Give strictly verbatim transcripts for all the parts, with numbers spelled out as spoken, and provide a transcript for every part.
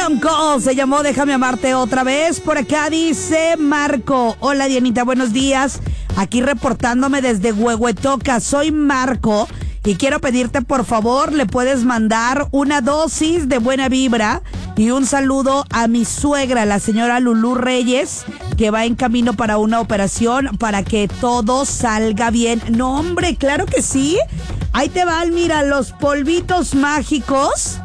Ryan Cole se llamó Déjame Amarte Otra Vez. Por acá dice Marco. Hola Dianita, buenos días. Aquí reportándome desde Huehuetoca. Soy Marco y quiero pedirte por favor, le puedes mandar una dosis de buena vibra y un saludo a mi suegra, la señora Lulú Reyes, que va en camino para una operación para que todo salga bien. No, hombre, claro que sí. Ahí te van, mira, los polvitos mágicos.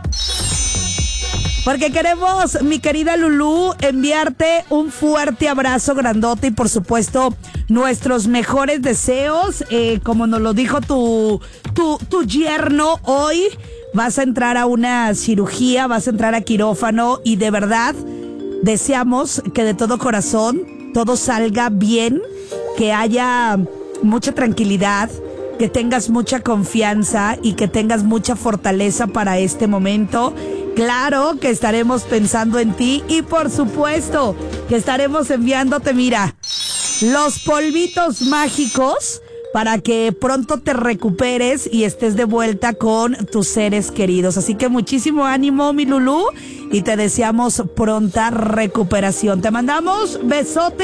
Porque queremos, mi querida Lulú, enviarte un fuerte abrazo grandote y por supuesto nuestros mejores deseos. Eh, como nos lo dijo tu, tu, tu yerno, hoy vas a entrar a una cirugía, vas a entrar a quirófano y de verdad deseamos que de todo corazón todo salga bien, que haya mucha tranquilidad, que tengas mucha confianza y que tengas mucha fortaleza para este momento. Claro que estaremos pensando en ti y por supuesto que estaremos enviándote, mira, los polvitos mágicos para que pronto te recuperes y estés de vuelta con tus seres queridos. Así que muchísimo ánimo, mi Lulú, y te deseamos pronta recuperación. Te mandamos besote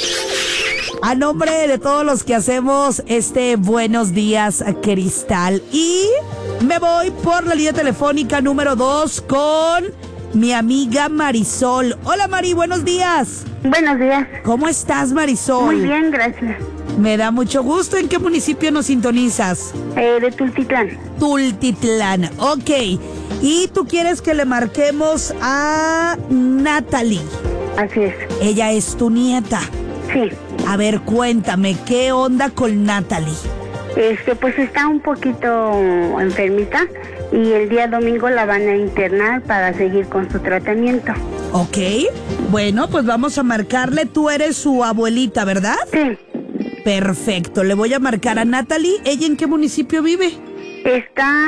a nombre de todos los que hacemos este Buenos Días Cristal. Y me voy por la línea telefónica número dos con mi amiga Marisol. Hola Mari, buenos días. Buenos días. ¿Cómo estás, Marisol? Muy bien, gracias. Me da mucho gusto. ¿En qué municipio nos sintonizas? Eh, de Tultitlán. Tultitlán, ok. Y tú quieres que le marquemos a Natalie. Así es. Ella es tu nieta. Sí. A ver, cuéntame, ¿qué onda con Natalie? Este, pues está un poquito enfermita y el día domingo la van a internar para seguir con su tratamiento. Ok, bueno, pues vamos a marcarle. Tú eres su abuelita, ¿verdad? Sí. Perfecto, le voy a marcar a Natalie. ¿Ella en qué municipio vive? Está,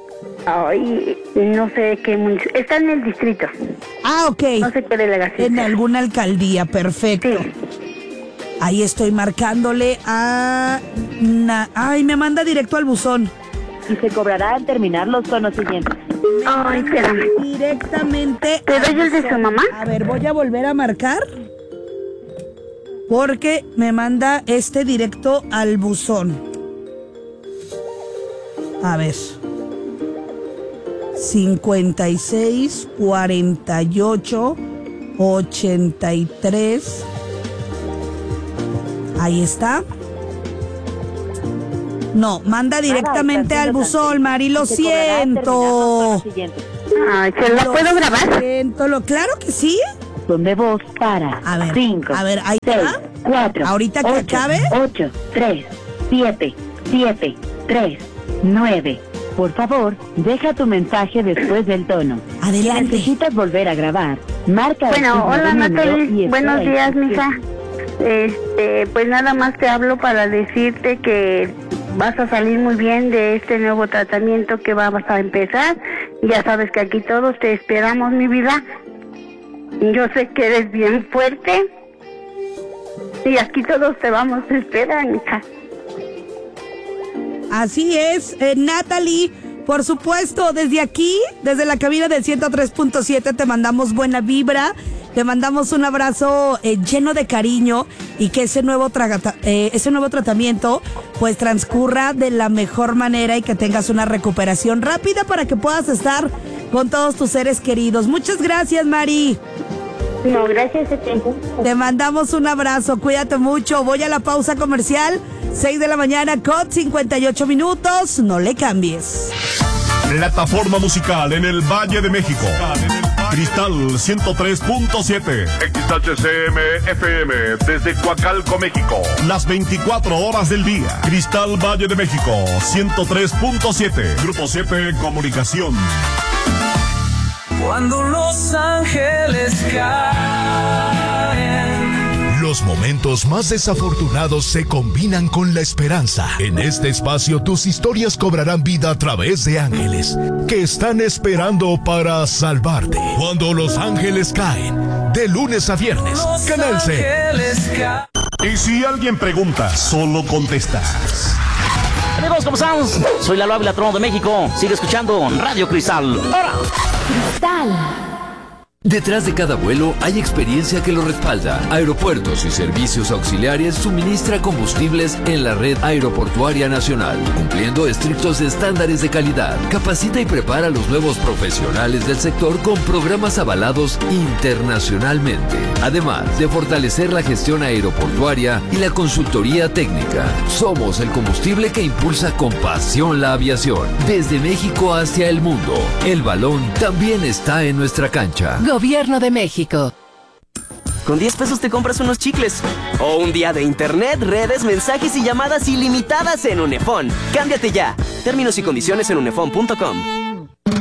ay, no sé qué municipio, está en el distrito. Ah, ok. No sé qué delegación. En alguna alcaldía, perfecto. Sí. Ahí estoy marcándole a... Na... Ay, me manda directo al buzón. Y se cobrará al terminar los tonos siguientes. Ay, espérame. Directamente... ¿Te doy el de su mamá? A ver, voy a volver a marcar. Porque me manda este directo al buzón. A ver. cincuenta y seis, cuarenta y ocho, ochenta y tres... Ahí está. No, manda directamente al buzón, Mari, lo siento. Ay, ¿se la puedo grabar? Siento, lo, claro que sí. Son de voz para A ver, cinco, a ver, ahí seis, está. cuatro, Ahorita que ocho, acabe. ocho, tres, siete, siete, tres, nueve. Por favor, deja tu mensaje después del tono. Adelante. Si necesitas volver a grabar, marca el Bueno, signo hola de número Natalie, y espera buenos el días, siguiente. mija. Este, pues nada más te hablo para decirte que vas a salir muy bien de este nuevo tratamiento que vamos a empezar. Ya sabes que aquí todos te esperamos, mi vida. Yo sé que eres bien fuerte y aquí todos te vamos a esperar, mija. Así es, eh, Natalie. Por supuesto, desde aquí, desde la cabina del ciento tres punto siete, te mandamos buena vibra, te mandamos un abrazo eh, lleno de cariño y que ese nuevo, tra- eh, ese nuevo tratamiento pues transcurra de la mejor manera y que tengas una recuperación rápida para que puedas estar con todos tus seres queridos. Muchas gracias, Mari. No, gracias a ti. Te mandamos un abrazo, cuídate mucho. Voy a la pausa comercial, seis de la mañana con cincuenta y ocho minutos. No le cambies. Plataforma musical en el Valle de México. Cristal ciento tres punto siete. X H C M F M desde Coacalco, México. Las veinticuatro horas del día. Cristal Valle de México ciento tres punto siete. Grupo siete Comunicación. Cuando los ángeles caen. Los momentos más desafortunados se combinan con la esperanza. En este espacio tus historias cobrarán vida a través de ángeles que están esperando para salvarte. Cuando los ángeles caen, de lunes a viernes, Los Canal C. ángeles caen. Y si alguien pregunta, solo contestas. Amigos, ¿cómo están? Soy Lalo Ávila, Trono de México. Sigue escuchando Radio Cristal. ¡Ahora! Cristal. Detrás de cada vuelo hay experiencia que lo respalda. Aeropuertos y Servicios Auxiliares suministra combustibles en la red aeroportuaria nacional, cumpliendo estrictos estándares de calidad. Capacita y prepara a los nuevos profesionales del sector con programas avalados internacionalmente. Además de fortalecer la gestión aeroportuaria y la consultoría técnica. Somos el combustible que impulsa con pasión la aviación. Desde México hacia el mundo. El balón también está en nuestra cancha. Gobierno de México. Con diez pesos te compras unos chicles. O un día de internet, redes, mensajes y llamadas ilimitadas en Unefón. Cámbiate ya. Términos y condiciones en unefón punto com.